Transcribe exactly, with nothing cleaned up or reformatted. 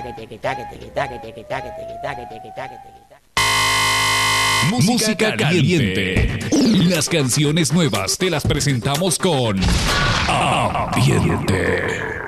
Música caliente. Las canciones nuevas te las presentamos con Ambiente.